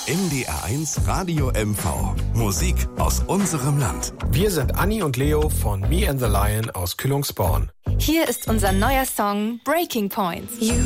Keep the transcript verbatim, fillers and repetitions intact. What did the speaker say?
M D R eins Radio M V. Musik aus unserem Land. Wir sind Anni und Leo von Me and the Lion aus Kühlungsborn. Hier ist unser neuer Song Breaking Points. You